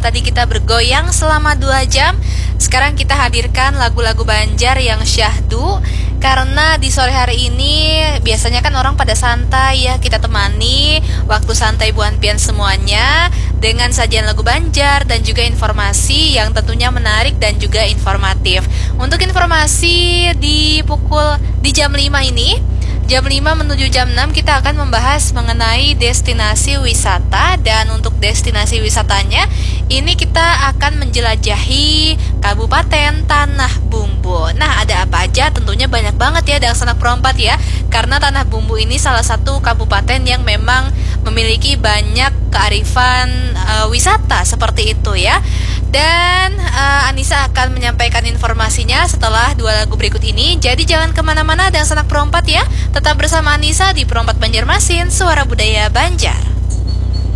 tadi kita bergoyang selama 2 jam. Sekarang kita hadirkan lagu-lagu Banjar yang syahdu. Karena di sore hari ini biasanya kan orang pada santai ya. Kita temani waktu santai Buan Pian semuanya dengan sajian lagu Banjar dan juga informasi yang tentunya menarik dan juga informatif. Untuk informasi di jam 5 ini, jam 5 menuju jam 6 kita akan membahas mengenai destinasi wisata. Dan untuk destinasi wisatanya ini kita akan menjelajahi Kabupaten Tanah Bumbu. Nah, ada apa aja? Tentunya banyak banget ya Dang Sanak Perompat ya. Karena Tanah Bumbu ini salah satu kabupaten yang memang memiliki banyak kearifan wisata seperti itu ya. Dan Anissa akan menyampaikan informasinya setelah 2 lagu berikut ini. Jadi jangan kemana-mana Dang Sanak Perompat ya. Tetap bersama Anissa di Perompat Banjarmasin, Suara Budaya Banjar.